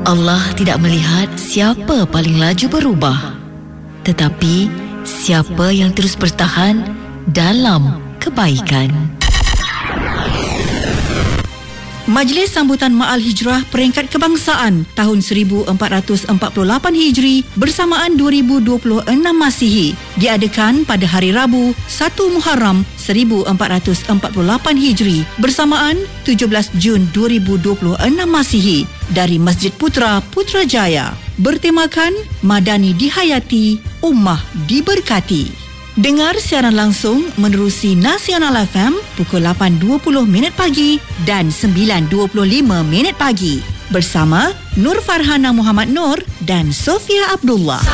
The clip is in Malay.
Allah tidak melihat siapa paling laju berubah, tetapi siapa yang terus bertahan dalam kebaikan. Majlis Sambutan Ma'al Hijrah Peringkat Kebangsaan tahun 1448 Hijri bersamaan 2026 Masihi diadakan pada hari Rabu 1 Muharram 1448 Hijri bersamaan 17 Jun 2026 Masihi dari Masjid Putra Putrajaya, bertemakan Madani Dihayati, Ummah Diberkati. Dengar siaran langsung menerusi Nasional FM pukul 8.20 pagi dan 9.25 pagi bersama Nur Farhana Muhammad Nur dan Sofia Abdullah.